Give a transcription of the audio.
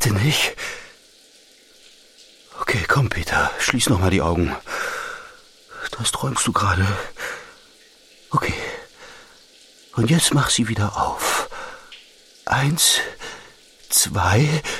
Warte nicht. Okay, komm, Peter, schließ noch mal die Augen. Das träumst du gerade. Okay. Und jetzt mach sie wieder auf. 1, 2,